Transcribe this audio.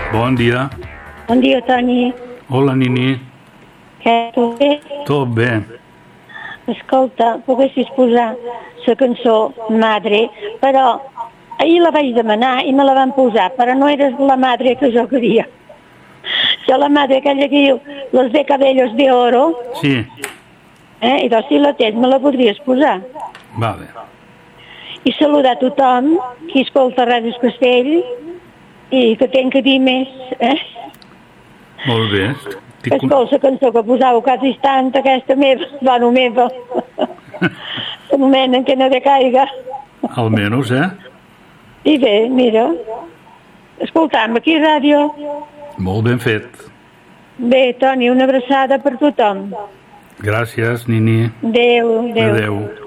Bon dia. Bon dia, Toni. Hola, Nini. Què, tu bé? Tot bé. Escolta, poguessis posar la cançó Madre, però ahir la vaig demanar i me la van posar, però no eres la madre que jo queria. Jo la madre aquella que diu Los de cabellos de oro, Sí, i doncs si la tens me la podries posar. vale. I saludar a tothom qui escolta Ràdio Castell i que tenc que dir més, Molt bé. que escolta la cançó que posau quasi instant, aquesta meva, bueno, meva. Un moment en què no decaiga. Almenys, I bé, mira, escoltam aquí a ràdio. Molt ben fet. Bé, Toni, una abraçada per tothom. Gràcies, Nini. Adéu, adéu. Adéu.